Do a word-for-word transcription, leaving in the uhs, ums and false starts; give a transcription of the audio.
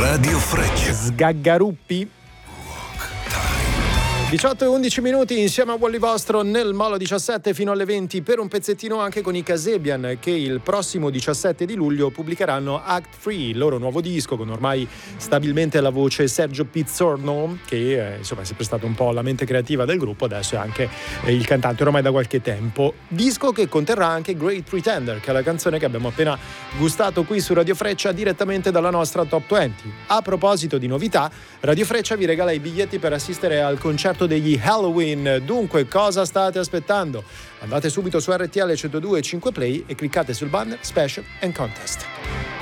Radio Freccia. Sgaggaruppi. diciotto e undici minuti insieme a Wally Vostro nel Molo diciassette fino alle venti per un pezzettino anche con i Kasabian, che il prossimo diciassette di luglio pubblicheranno Act tre, il loro nuovo disco con ormai stabilmente la voce Sergio Pizzorno, che eh, insomma è sempre stato un po' la mente creativa del gruppo, adesso è anche eh, il cantante ormai da qualche tempo. Disco che conterrà anche Great Pretender, che è la canzone che abbiamo appena gustato qui su Radio Freccia direttamente dalla nostra Top venti. A proposito di novità, Radio Freccia vi regala i biglietti per assistere al concerto degli Halloween. Dunque, cosa state aspettando? Andate subito su R T L centodue e cinque Play e cliccate sul banner Special and Contest.